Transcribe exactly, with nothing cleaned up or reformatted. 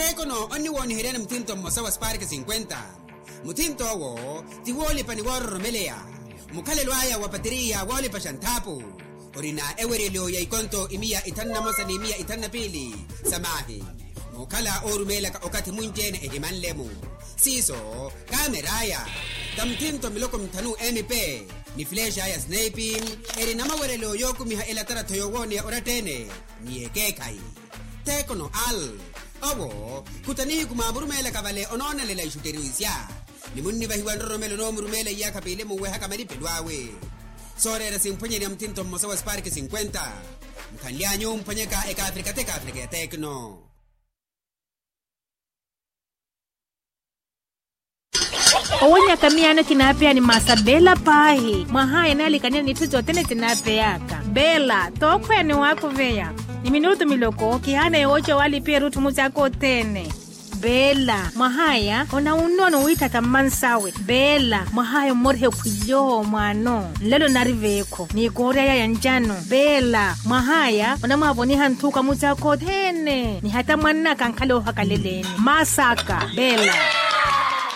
Tekono oni woni hirene mtinto mosawa spark cincuenta. Mutinto wo ti woli paniwar melea. Mukale lwaya wa patiria woli pashantapu. Orina ewerelo ya ikonto imia itanna masani imia itanna pili. Samahi. Mukala orumela ka okati munjene ehiman lemu. Siso kameraya. Tamtinto miloko mtanu M P. Ni flesha ya sniping. Eri nama werelo yoku miha elatara toyowoni ya oratene. Ni ekekai. Tekono al. Owo, kutanihi kumamurumela kabale onona lela ishuteruisya. Ni munni bahiwan romelo no murumela ya kapile muwe haka maripelwawe. Sore era simponye ni mtinto mosawa spark cincuenta. Mkanlianyo mponyeka eka Afrika teka Afrika ya Tekno. Owonya kamiana kinapea ni masabela pahi. Mahaya nali kanya nituzo tene tinapeyaka. Bela, tokwe ni wako veya. Ni minuto miloko, kihana yocho wali pia rutu muzako tene. Bela, mahaya, ona unono wita tamansawe. Bela, mahaya morhe kujo mwano. Lelo nariveko, ni korea ya njano. Bela, mahaya, ona maboni hantuka muzako tene. Ni hata mwana kankalo hakaleleni. Masaka, Bela.